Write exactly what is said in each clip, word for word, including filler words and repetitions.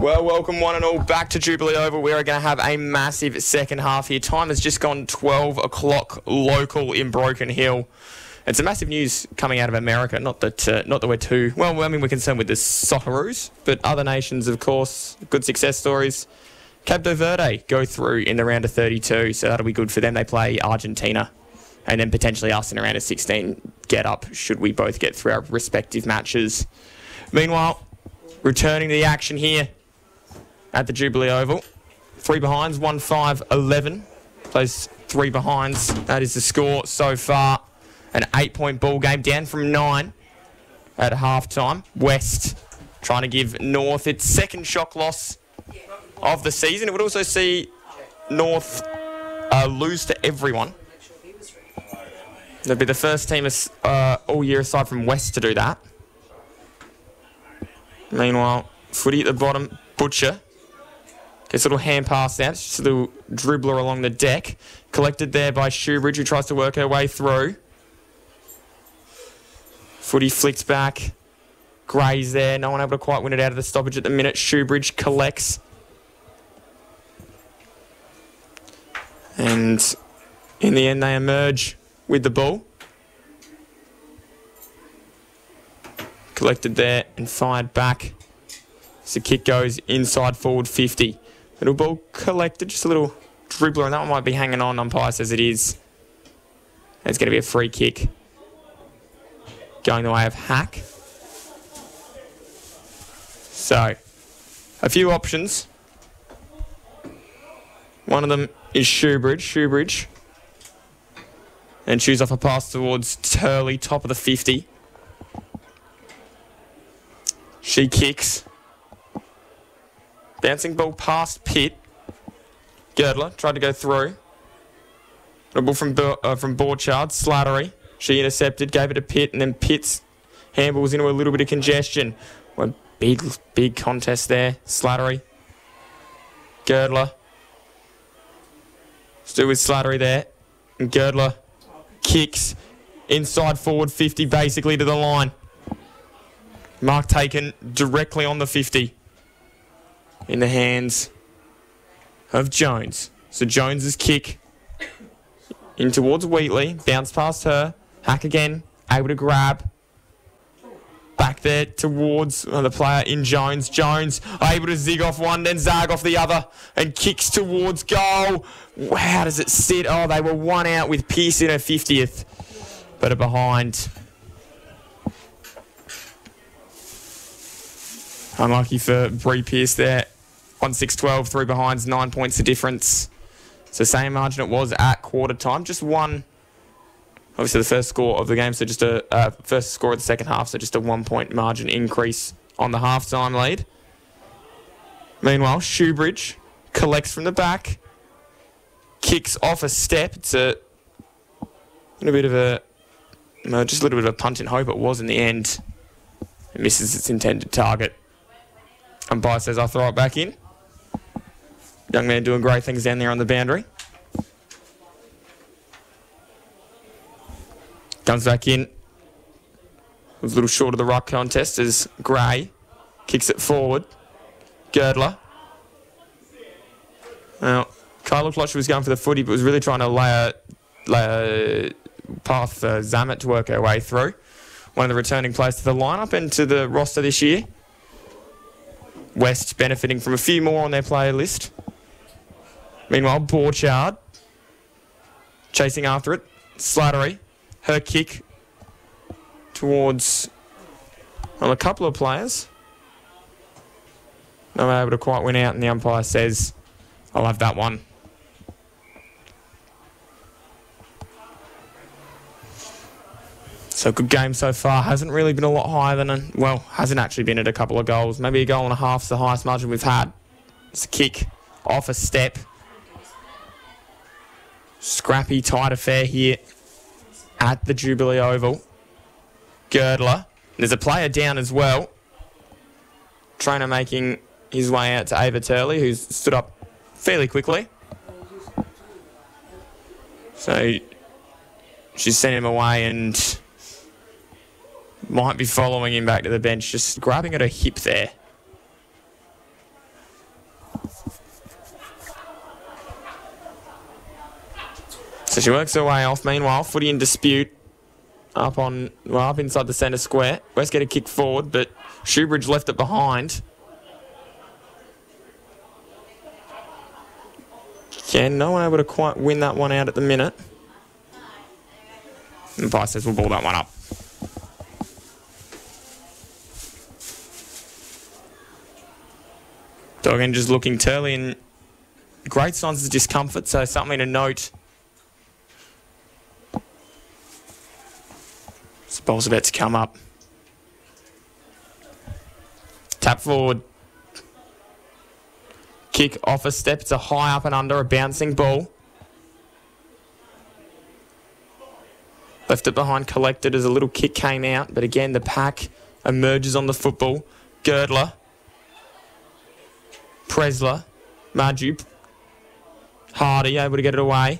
Well, welcome one and all back to Jubilee Oval. We are going to have a massive second half here. Time has just gone twelve o'clock local in Broken Hill. It's a massive news coming out of America. Not that, uh, not that we're too well. I mean, we're concerned with the Socceroos, but other nations, of course, good success stories. Cabo Verde go through in the round of thirty-two, so that'll be good for them. They play Argentina, and then potentially us in a round of sixteen. Get up should we both get through our respective matches. Meanwhile, returning to the action here at the Jubilee Oval. Three behinds, one five eleven. Those three behinds, that is the score so far. An eight-point ball game, down from nine at half-time. West trying to give North its second shock loss of the season. It would also see North uh, lose to everyone. They'll be the first team uh, all year aside from West to do that. Meanwhile, footy at the bottom, Butcher. Gets a little hand pass out, just a little dribbler along the deck. Collected there by Shoebridge, who tries to work her way through. Footy flicked back. Gray's there, no one able to quite win it out of the stoppage at the minute. Shoebridge collects. And in the end, they emerge with the ball. Collected there and fired back. So kick goes inside forward fifty. Little ball collected, just a little dribbler, and that one might be hanging on. Umpire says it is. It's going to be a free kick. Going the way of Hack. So, a few options. One of them is Shoebridge. Shoebridge. And chews off a pass towards Turley, top of the fifty. She kicks. Bouncing ball past Pitt. Girdler tried to go through. A ball from, uh, from Borchard. Slattery. She intercepted, gave it to Pitt, and then Pitt's handball was into a little bit of congestion. One big, big contest there. Slattery. Girdler. Still with Slattery there. And Girdler kicks inside forward fifty, basically to the line. Mark taken directly on the fifty. In the hands of Jones. So Jones's kick in towards Wheatley. Bounce past her. Hack again. Able to grab. Back there towards uh, the player in Jones. Jones able to zig off one, then zag off the other. And kicks towards goal. How does it sit? Oh, they were one out with Pearce in her fiftieth. But a behind. Unlucky for Bree Pearce there. one six twelve, three behinds, nine points the difference. It's the same margin it was at quarter time. Just one, obviously the first score of the game, so just a uh, first score of the second half, so just a one-point margin increase on the half-time lead. Meanwhile, Shoebridge collects from the back, kicks off a step. It's a, a bit of a, no, just a little bit of a punt and hope it was in the end. It misses its intended target. Umpire says, I'll throw it back in. Young man doing great things down there on the boundary. Comes back in. It was a little short of the ruck contest as Gray kicks it forward. Girdler. Now, Kyle looked like she was going for the footy, but was really trying to lay a, lay a path for Zamet to work her way through. One of the returning players to the lineup and to the roster this year. West benefiting from a few more on their player list. Meanwhile, Borchard chasing after it. Slattery. Her kick towards well, a couple of players. Not able to quite win out, and the umpire says, I'll have that one. So good game so far. Hasn't really been a lot higher than, a, well, hasn't actually been at a couple of goals. Maybe a goal and a half's the highest margin we've had. It's a kick off a step. Scrappy, tight affair here at the Jubilee Oval. Girdler. There's a player down as well. Trainer making his way out to Ava Turley, who's stood up fairly quickly. So she's sent him away and might be following him back to the bench, just grabbing at her hip there. So she works her way off. Meanwhile, footy in dispute. Up on, well, up inside the centre square. West get a kick forward, but Shoebridge left it behind. Again, no one able to quite win that one out at the minute. And Pye says we'll ball that one up. Doggen just looking Turley and great signs of discomfort, so something to note. This ball's about to come up. Tap forward. Kick off a step. It's a high up and under, a bouncing ball. Left it behind, collected as a little kick came out. But again, the pack emerges on the football. Girdler. Presler. Marju. Hardy able to get it away.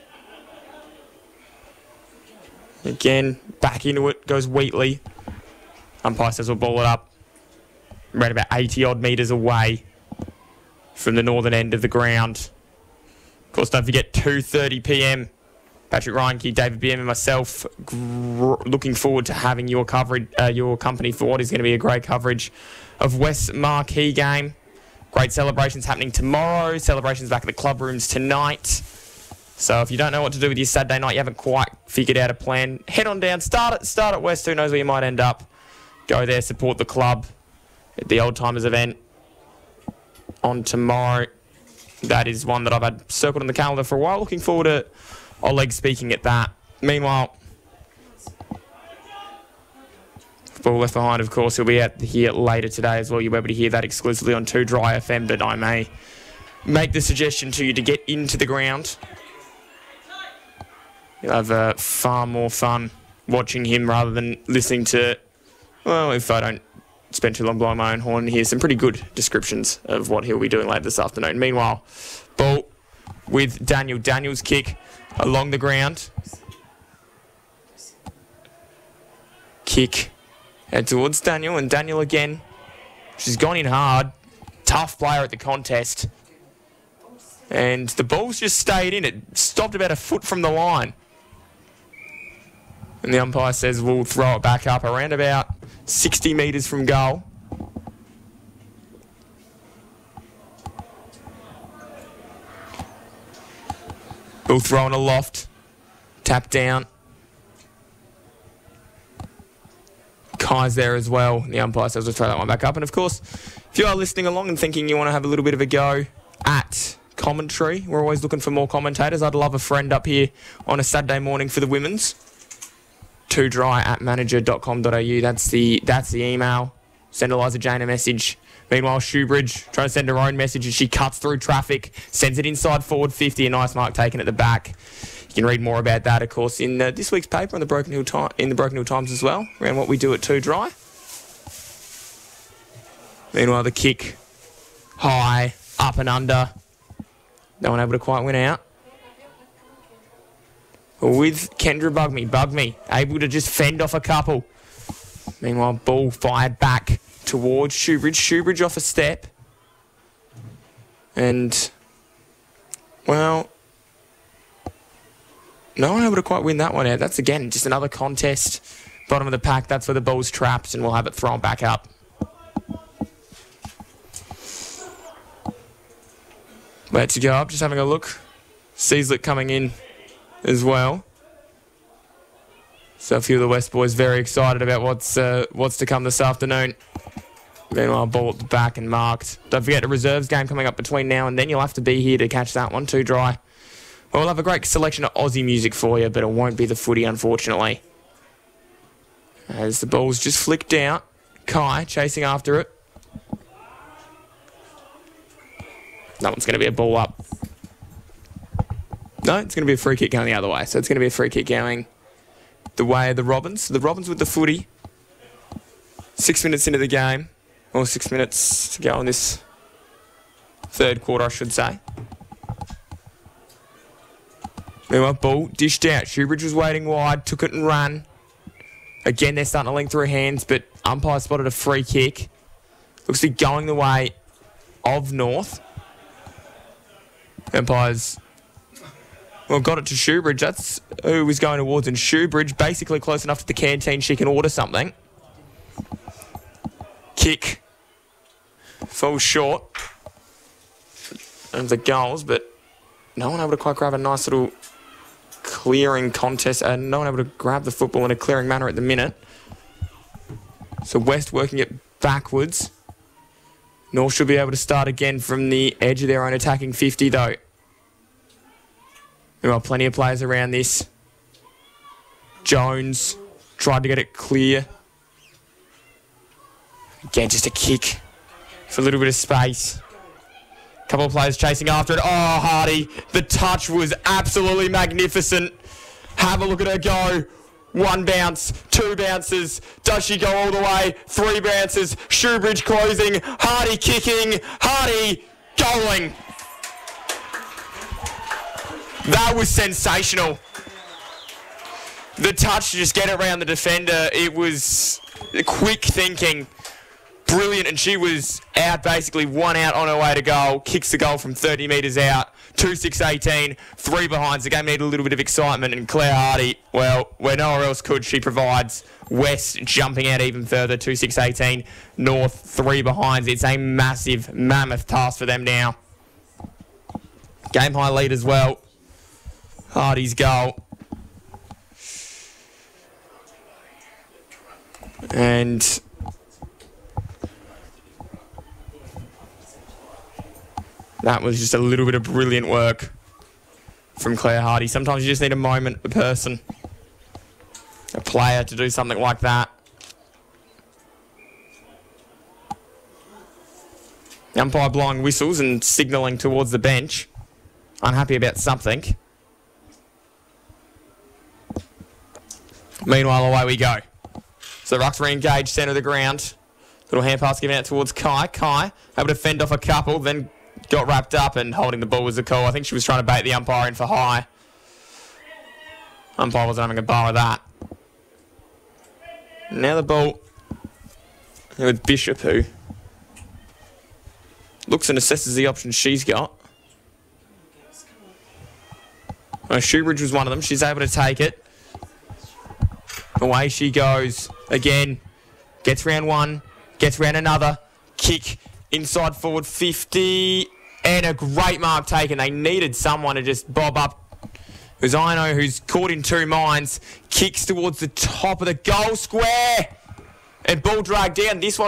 Again, back into it goes Wheatley. Umpire says we'll ball it up. Right about eighty odd metres away from the northern end of the ground. Of course, don't forget two thirty p m. Patrick Reinke, David B M and myself looking forward to having your coverage, uh, your company for what is going to be a great coverage of West's marquee game. Great celebrations happening tomorrow. Celebrations back at the club rooms tonight. So if you don't know what to do with your Saturday night, you haven't quite figured out a plan, head on down. Start at, start at West. Who knows where you might end up. Go there, support the club at the Old Timers event on tomorrow. That is one that I've had circled on the calendar for a while. Looking forward to Oleg speaking at that. Meanwhile, ball left behind, of course. He'll be out here later today as well. You'll be able to hear that exclusively on two Dry F M, but I may make the suggestion to you to get into the ground. You'll have uh, far more fun watching him rather than listening to, well, if I don't spend too long blowing my own horn, here's some pretty good descriptions of what he'll be doing later this afternoon. Meanwhile, ball with Daniel. Daniel's kick along the ground. Kick out towards Daniel, and Daniel again. She's gone in hard. Tough player at the contest. And the ball's just stayed in. It stopped about a foot from the line. And the umpire says we'll throw it back up around about sixty metres from goal. We'll throw in a loft. Tap down. Kai's there as well. The umpire says we'll throw that one back up. And of course, if you are listening along and thinking you want to have a little bit of a go at commentary, we're always looking for more commentators. I'd love a friend up here on a Saturday morning for the women's. Too dry at manager dot com dot a u. That's the that's the email. Send Eliza Jane a message. Meanwhile, Shoebridge trying to send her own message as she cuts through traffic, sends it inside forward fifty. A nice mark taken at the back. You can read more about that, of course, in uh, this week's paper on the Broken Hill Time, in the Broken Hill Times as well, around what we do at Too Dry. Meanwhile, the kick high, up and under. No one able to quite win out. With Kendra Bugme. Bugme able to just fend off a couple. Meanwhile, ball fired back towards Shoebridge. Shoebridge off a step. And, well, no one able to quite win that one out. That's, again, just another contest. Bottom of the pack, that's where the ball's trapped, and we'll have it thrown back up. Let's go up, just having a look. Seaslick coming in as well. So a few of the West boys very excited about what's uh, what's to come this afternoon. Meanwhile, ball at the back and marked. Don't forget the reserves game coming up between now and then. You'll have to be here to catch that one. Too dry. Well, we'll have a great selection of Aussie music for you, but it won't be the footy, unfortunately. As the ball's just flicked out. Kai chasing after it. That one's going to be a ball up. No, it's going to be a free kick going the other way. So it's going to be a free kick going the way of the Robins. The Robins with the footy. Six minutes into the game. Or six minutes to go in this third quarter, I should say. Meanwhile, ball dished out. Shoebridge was waiting wide. Took it and ran. Again, they're starting to link through hands, but umpire spotted a free kick. Looks to be going the way of North. Umpire's Well, got it to Shoebridge. That's who was going towards, and Shoebridge basically close enough to the canteen she can order something. Kick. Falls short. And the goals, but no one able to quite grab a nice little clearing contest, and no one able to grab the football in a clearing manner at the minute. So West working it backwards. North should be able to start again from the edge of their own attacking fifty, though. There are plenty of players around this. Jones tried to get it clear. Again, just a kick for a little bit of space. A couple of players chasing after it. Oh, Hardy, the touch was absolutely magnificent. Have a look at her go. One bounce, two bounces. Does she go all the way? Three bounces. Shoebridge closing. Hardy kicking. Hardy going. That was sensational. The touch to just get it around the defender, it was quick thinking. Brilliant, and she was out basically, one out on her way to goal. Kicks the goal from thirty metres out. two six eighteen, three behinds. The game needed a little bit of excitement, and Claire Hardy, well, where nowhere else could, she provides. West jumping out even further, two six eighteen. North, three behinds. It's a massive, mammoth task for them now. Game high lead as well. Hardy's goal. And that was just a little bit of brilliant work from Claire Hardy. Sometimes you just need a moment, a person, a player to do something like that. The umpire blowing whistles and signalling towards the bench. Unhappy about something. Meanwhile, away we go. So Rucks re-engaged, centre of the ground. Little hand pass given out towards Kai. Kai able to fend off a couple, then got wrapped up, and holding the ball was a call. I think she was trying to bait the umpire in for high. Umpire wasn't having a bar of that. Now the ball with Bishop, who looks and assesses the options she's got. Well, Shoebridge was one of them. She's able to take it. Away she goes again. Gets round one. Gets round another. Kick inside forward fifty. And a great mark taken. They needed someone to just bob up. It was Ino, who's caught in two minds. Kicks towards the top of the goal square. And ball dragged down. This one